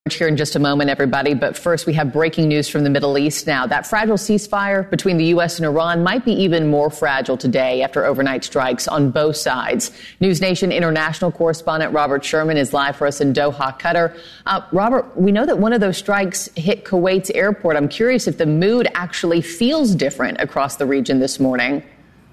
Here in just a moment, everybody. But first, we have breaking news from the Middle East now. That fragile ceasefire between the U.S. and Iran might be even more fragile today after overnight strikes on both sides. News Nation international correspondent Robert Sherman is live for us in Doha, Qatar. Robert, we know that one of those strikes hit Kuwait's airport. I'm curious if the mood actually feels different across the region this morning.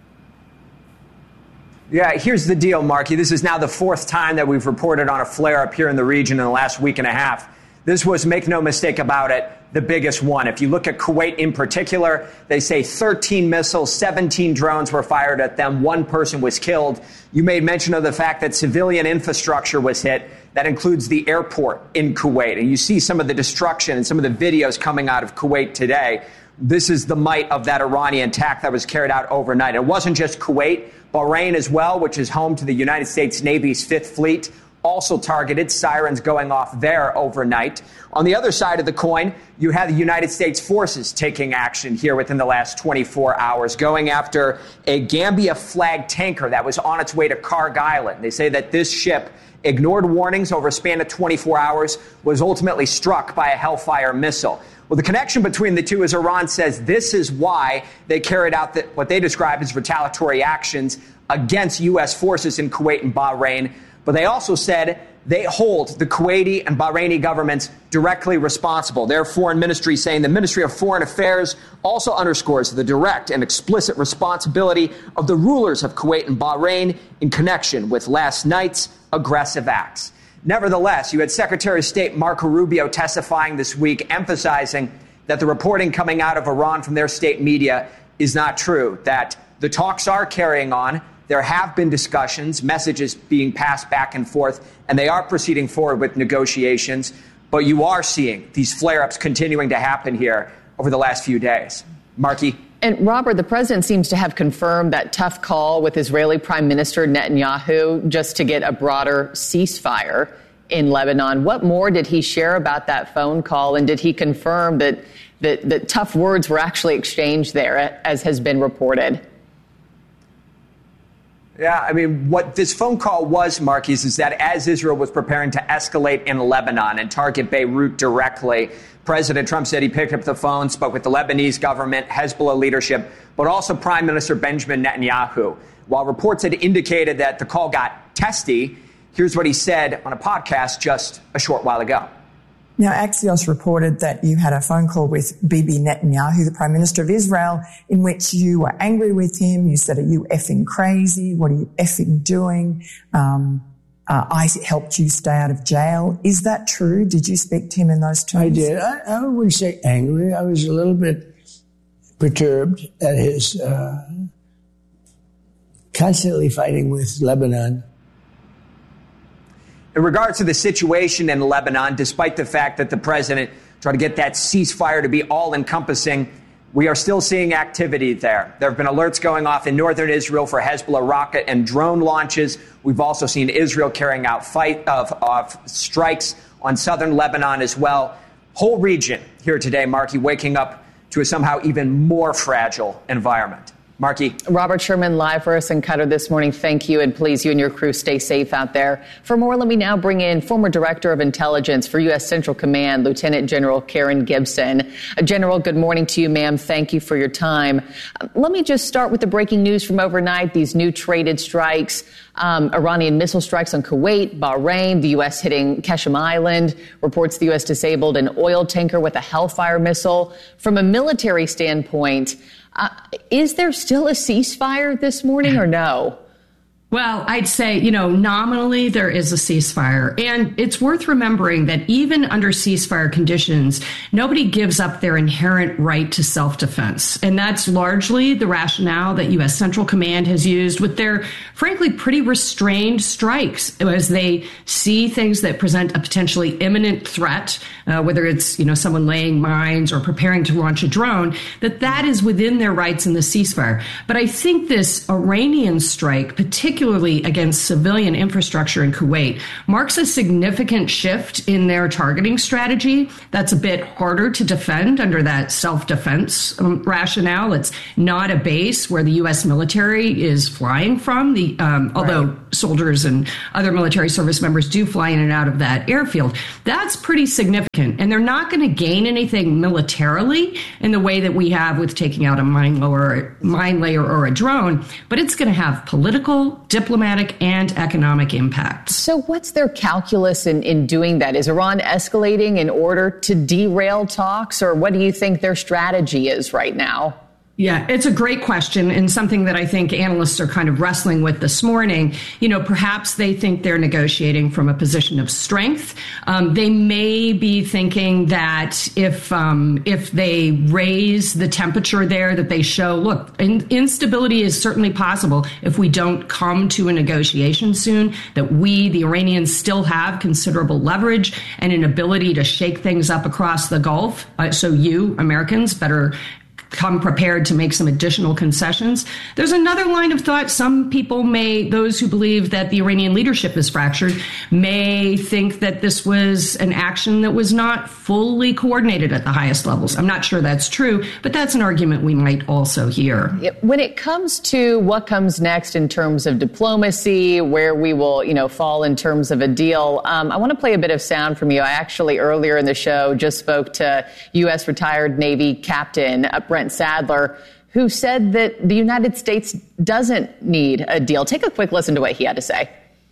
Yeah, here's the deal, Marky. This is now the fourth time that we've reported on a flare-up here in the region in the last week and a half. This was, make no mistake about it, the biggest one. If you look at Kuwait in particular, they say 13 missiles, 17 drones were fired at them. One person was killed. You made mention of the fact that civilian infrastructure was hit. That includes the airport in Kuwait. And you see some of the destruction and some of the videos coming out of Kuwait today. This is the might of that Iranian attack that was carried out overnight. It wasn't just Kuwait. Bahrain as well, which is home to the United States Navy's Fifth Fleet, also targeted, sirens going off there overnight. On the other side of the coin, you have the United States forces taking action here within the last 24 hours, going after a Gambia-flagged tanker that was on its way to Karg Island. They say that this ship ignored warnings over a span of 24 hours, was ultimately struck by a Hellfire missile. Well, the connection between the two is Iran says this is why they carried out what they described as retaliatory actions against U.S. forces in Kuwait and Bahrain. But they also said they hold the Kuwaiti and Bahraini governments directly responsible. Their foreign ministry saying the Ministry of Foreign Affairs also underscores the direct and explicit responsibility of the rulers of Kuwait and Bahrain in connection with last night's aggressive acts. Nevertheless, you had Secretary of State Marco Rubio testifying this week, emphasizing that the reporting coming out of Iran from their state media is not true, that the talks are carrying on. There have been discussions, messages being passed back and forth, and they are proceeding forward with negotiations. But you are seeing these flare-ups continuing to happen here over the last few days. Marky? And Robert, the president seems to have confirmed that tough call with Israeli Prime Minister Netanyahu just to get a broader ceasefire in Lebanon. What more did he share about that phone call? And did he confirm that tough words were actually exchanged there, as has been reported? Yeah, I mean, what this phone call was, Marquise, is that as Israel was preparing to escalate in Lebanon and target Beirut directly, President Trump said he picked up the phone, spoke with the Lebanese government, Hezbollah leadership, but also Prime Minister Benjamin Netanyahu. While reports had indicated that the call got testy, here's what he said on a podcast just a short while ago. Now, Axios reported that you had a phone call with Bibi Netanyahu, the Prime Minister of Israel, in which you were angry with him. You said, "Are you effing crazy? What are you effing doing? I helped you stay out of jail." Is that true? Did you speak to him in those terms? I did. I wouldn't say angry. I was a little bit perturbed at his constantly fighting with Lebanon. In regards to the situation in Lebanon, despite the fact that the president tried to get that ceasefire to be all-encompassing, we are still seeing activity there. There have been alerts going off in northern Israel for Hezbollah rocket and drone launches. We've also seen Israel carrying out strikes on southern Lebanon as well. Whole region here today, Marky, waking up to a somehow even more fragile environment. Marky. Robert Sherman live for us in Qatar this morning. Thank you. And please, you and your crew stay safe out there. For more, let me now bring in former Director of Intelligence for U.S. Central Command, Lieutenant General Karen Gibson. General, good morning to you, ma'am. Thank you for your time. Let me just start with the breaking news from overnight, these new traded strikes. Iranian missile strikes on Kuwait, Bahrain, the U.S. hitting Qeshm Island, reports the U.S. disabled an oil tanker with a Hellfire missile. From a military standpoint, is there still a ceasefire this morning or no? Well, I'd say, nominally there is a ceasefire. And it's worth remembering that even under ceasefire conditions, nobody gives up their inherent right to self-defense. And that's largely the rationale that U.S. Central Command has used with their, frankly, pretty restrained strikes as they see things that present a potentially imminent threat, whether it's, someone laying mines or preparing to launch a drone, that is within their rights in the ceasefire. But I think this Iranian strike, particularly particularly against civilian infrastructure in Kuwait, marks a significant shift in their targeting strategy. That's a bit harder to defend under that self-defense rationale. It's not a base where the U.S. military is flying from, although soldiers and other military service members do fly in and out of that airfield. That's pretty significant. And they're not going to gain anything militarily in the way that we have with taking out a mine layer or a drone, but it's going to have political, diplomatic, and economic impacts. So what's their calculus in doing that? Is Iran escalating in order to derail talks, or what do you think their strategy is right now? Yeah, it's a great question, and something that I think analysts are kind of wrestling with this morning. Perhaps they think they're negotiating from a position of strength. They may be thinking that if they raise the temperature there, that they show, look, instability is certainly possible if we don't come to a negotiation soon, that we, the Iranians, still have considerable leverage and an ability to shake things up across the Gulf. So you, Americans, better come prepared to make some additional concessions. There's another line of thought. Some people those who believe that the Iranian leadership is fractured, may think that this was an action that was not fully coordinated at the highest levels. I'm not sure that's true, but that's an argument we might also hear. When it comes to what comes next in terms of diplomacy, where we will, fall in terms of a deal, I want to play a bit of sound from you. I actually, earlier in the show, just spoke to U.S. retired Navy Captain Brent Sadler, who said that the United States doesn't need a deal. Take a quick listen to what he had to say.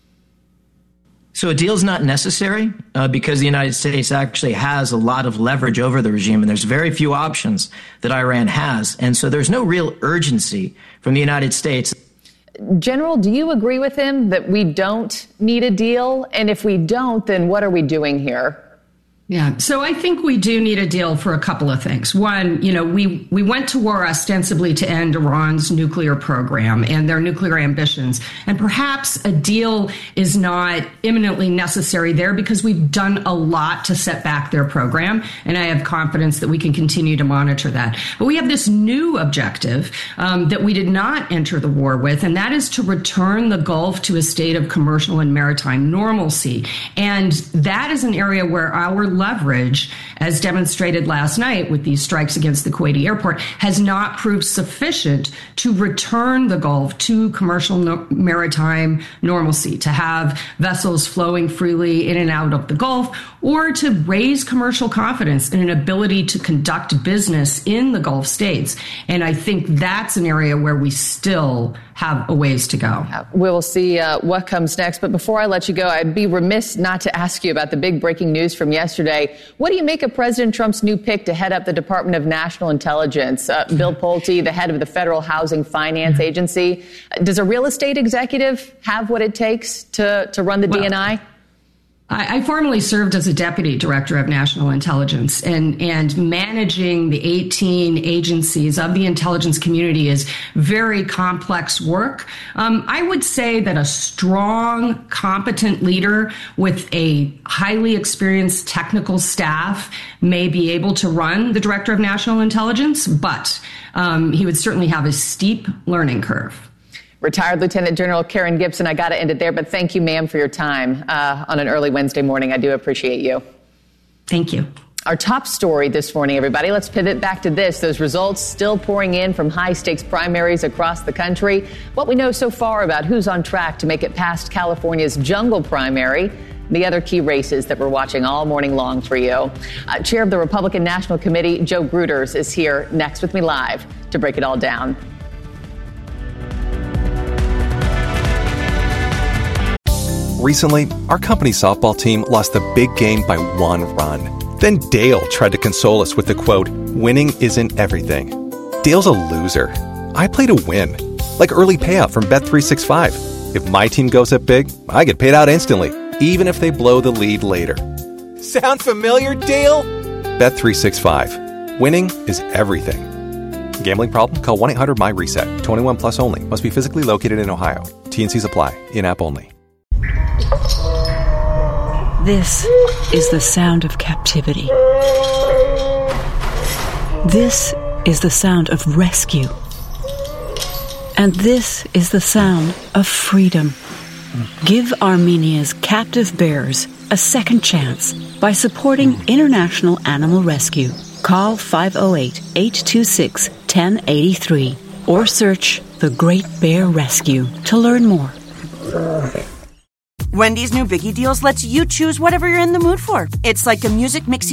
So a deal is not necessary because the United States actually has a lot of leverage over the regime, and there's very few options that Iran has. And so there's no real urgency from the United States. General, do you agree with him that we don't need a deal? And if we don't, then what are we doing here? Yeah, so I think we do need a deal for a couple of things. One, we went to war ostensibly to end Iran's nuclear program and their nuclear ambitions. And perhaps a deal is not imminently necessary there because we've done a lot to set back their program. And I have confidence that we can continue to monitor that. But we have this new objective that we did not enter the war with, and that is to return the Gulf to a state of commercial and maritime normalcy. And that is an area where our leverage, as demonstrated last night with these strikes against the Kuwaiti airport, has not proved sufficient to return the Gulf to commercial maritime normalcy, to have vessels flowing freely in and out of the Gulf, or to raise commercial confidence in an ability to conduct business in the Gulf states. And I think that's an area where we still have a ways to go. We will see what comes next. But before I let you go, I'd be remiss not to ask you about the big breaking news from yesterday. What do you make of President Trump's new pick to head up the Department of National Intelligence? Bill Pulte, the head of the Federal Housing Finance Agency. Does a real estate executive have what it takes to run the DNI? I formerly served as a deputy director of national intelligence, and managing the 18 agencies of the intelligence community is very complex work. I would say that a strong, competent leader with a highly experienced technical staff may be able to run the director of national intelligence, but he would certainly have a steep learning curve. Retired Lieutenant General Karen Gibson, I got to end it there, but thank you, ma'am, for your time on an early Wednesday morning. I do appreciate you. Thank you. Our top story this morning, everybody, let's pivot back to this. Those results still pouring in from high-stakes primaries across the country. What we know so far about who's on track to make it past California's jungle primary, the other key races that we're watching all morning long for you. Chair of the Republican National Committee, Joe Gruters, is here next with me live to break it all down. Recently, our company's softball team lost the big game by 1 run. Then Dale tried to console us with the quote, "Winning isn't everything." Dale's a loser. I play to win. Like early payout from Bet365. If my team goes up big, I get paid out instantly, even if they blow the lead later. Sound familiar, Dale? Bet365. Winning is everything. Gambling problem? Call 1-800-MY-RESET. 21 plus only. Must be physically located in Ohio. T&Cs apply. In-app only. This is the sound of captivity. This is the sound of rescue. And this is the sound of freedom. Give Armenia's captive bears a second chance by supporting International Animal Rescue. Call 508-826-1083 or search The Great Bear Rescue to learn more. Wendy's new Biggie Deals lets you choose whatever you're in the mood for. It's like a music mix